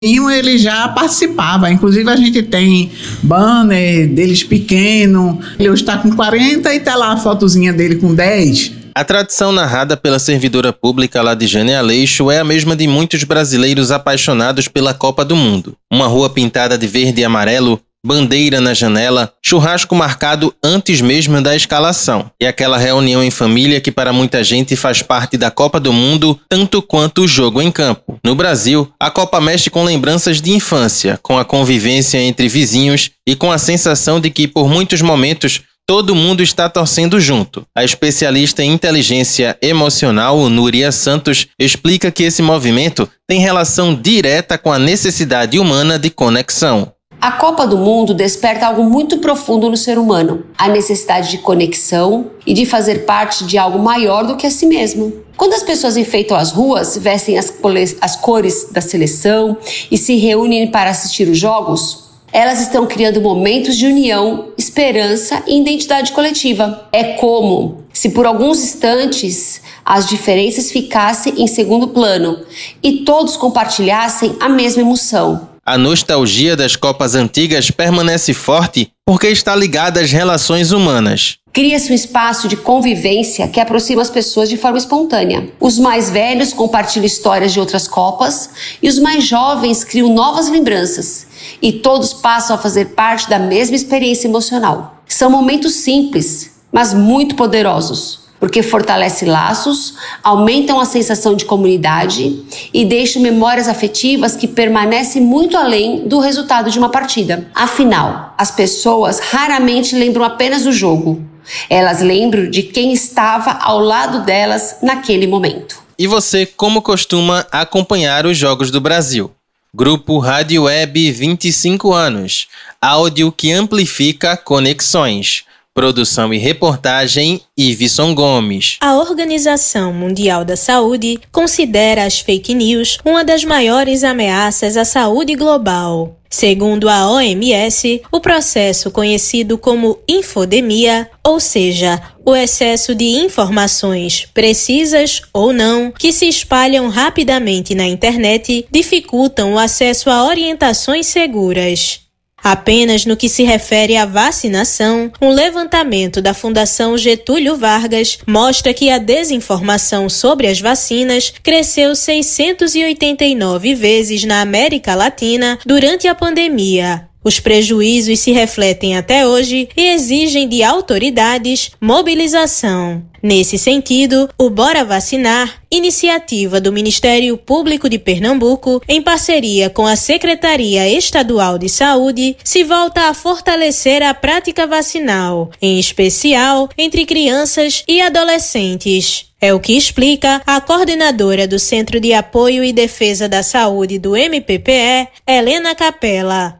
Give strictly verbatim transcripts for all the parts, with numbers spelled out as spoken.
Ele já participava, inclusive a gente tem banner deles pequeno, ele hoje está com quarenta e tá lá a fotozinha dele com dez. A tradição narrada pela servidora pública Ladijane Aleixo é a mesma de muitos brasileiros apaixonados pela Copa do Mundo. Uma rua pintada de verde e amarelo, bandeira na janela, churrasco marcado antes mesmo da escalação. E aquela reunião em família que para muita gente faz parte da Copa do Mundo tanto quanto o jogo em campo. No Brasil, a Copa mexe com lembranças de infância, com a convivência entre vizinhos e com a sensação de que por muitos momentos todo mundo está torcendo junto. A especialista em inteligência emocional, Núria Santos, explica que esse movimento tem relação direta com a necessidade humana de conexão. A Copa do Mundo desperta algo muito profundo no ser humano, a necessidade de conexão e de fazer parte de algo maior do que a si mesmo. Quando as pessoas enfeitam as ruas, vestem as, as cores da seleção e se reúnem para assistir os jogos, elas estão criando momentos de união, esperança e identidade coletiva. É como se por alguns instantes as diferenças ficassem em segundo plano e todos compartilhassem a mesma emoção. A nostalgia das Copas antigas permanece forte porque está ligada às relações humanas. Cria-se um espaço de convivência que aproxima as pessoas de forma espontânea. Os mais velhos compartilham histórias de outras Copas e os mais jovens criam novas lembranças. E todos passam a fazer parte da mesma experiência emocional. São momentos simples, mas muito poderosos, porque fortalecem laços, aumentam a sensação de comunidade e deixam memórias afetivas que permanecem muito além do resultado de uma partida. Afinal, as pessoas raramente lembram apenas do jogo. Elas lembram de quem estava ao lado delas naquele momento. E você, como costuma acompanhar os Jogos do Brasil? Grupo Rádio Web vinte e cinco anos. Áudio que amplifica conexões. Produção e reportagem, Iveson Gomes. A Organização Mundial da Saúde considera as fake news uma das maiores ameaças à saúde global. Segundo a O M S, o processo conhecido como infodemia, ou seja, o excesso de informações, precisas ou não, que se espalham rapidamente na internet, dificultam o acesso a orientações seguras. Apenas no que se refere à vacinação, um levantamento da Fundação Getúlio Vargas mostra que a desinformação sobre as vacinas cresceu seiscentas e oitenta e nove vezes na América Latina durante a pandemia. Os prejuízos se refletem até hoje e exigem de autoridades mobilização. Nesse sentido, o Bora Vacinar, iniciativa do Ministério Público de Pernambuco, em parceria com a Secretaria Estadual de Saúde, se volta a fortalecer a prática vacinal, em especial entre crianças e adolescentes. É o que explica a coordenadora do Centro de Apoio e Defesa da Saúde do M P P E, Helena Capella.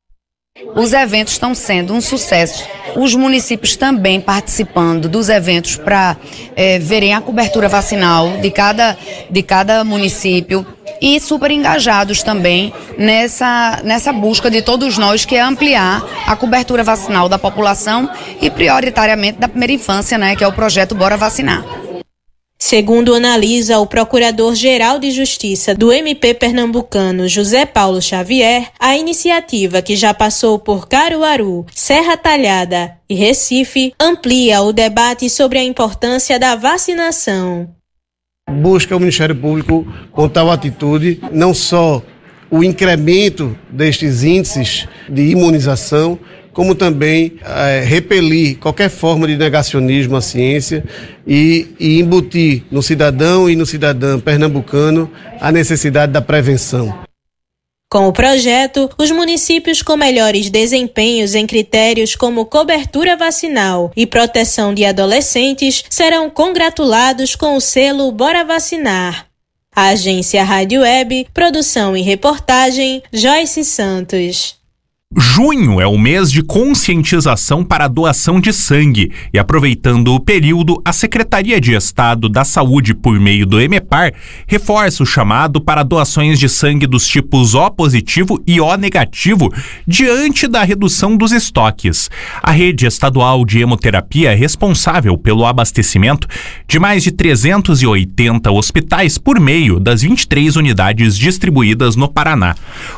Os eventos estão sendo um sucesso. Os municípios também participando dos eventos para é, verem a cobertura vacinal de cada, de cada município e super engajados também nessa, nessa busca de todos nós, que é ampliar a cobertura vacinal da população e prioritariamente da primeira infância, né, que é o projeto Bora Vacinar. Segundo analisa o Procurador-Geral de Justiça do M P pernambucano José Paulo Xavier, a iniciativa, que já passou por Caruaru, Serra Talhada e Recife, amplia o debate sobre a importância da vacinação. Busca o Ministério Público com tal atitude, não só o incremento destes índices de imunização, como também é, repelir qualquer forma de negacionismo à ciência e, e embutir no cidadão e no cidadão pernambucano a necessidade da prevenção. Com o projeto, os municípios com melhores desempenhos em critérios como cobertura vacinal e proteção de adolescentes serão congratulados com o selo Bora Vacinar. A Agência Rádio Web, produção e reportagem, Joyce Santos. Junho é o mês de conscientização para a doação de sangue e, aproveitando o período, a Secretaria de Estado da Saúde, por meio do EMEPAR, reforça o chamado para doações de sangue dos tipos O positivo e O negativo diante da redução dos estoques. A rede estadual de hemoterapia é responsável pelo abastecimento de mais de trezentos e oitenta hospitais por meio das vinte e três unidades distribuídas no Paraná.